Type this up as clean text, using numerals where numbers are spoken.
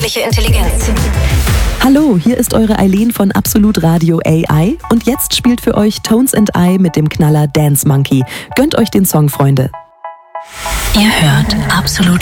Künstliche Intelligenz. Hallo, hier ist eure Eileen von Absolut Radio AI und jetzt spielt für euch Tones and I mit dem Knaller Dance Monkey. Gönnt euch den Song, Freunde. Ihr hört Absolut